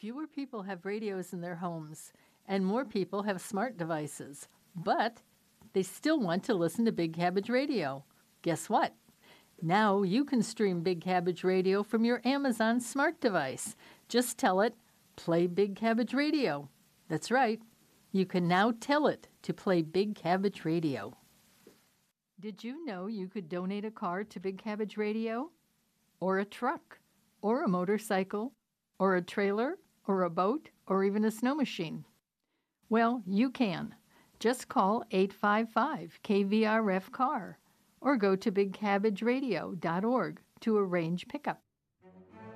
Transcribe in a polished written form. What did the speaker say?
Fewer people have radios in their homes, and more people have smart devices. But they still want to listen to Big Cabbage Radio. Guess what? Now you can stream Big Cabbage Radio from your Amazon smart device. Just tell it, play Big Cabbage Radio. That's right. You can now tell it to play Big Cabbage Radio. Did you know you could donate a car to Big Cabbage Radio? Or a truck? Or a motorcycle? Or a trailer? Or a boat? Or even a snow machine? Well, you can. Just call 855-KVRF-CAR or go to bigcabbageradio.org to arrange pickup.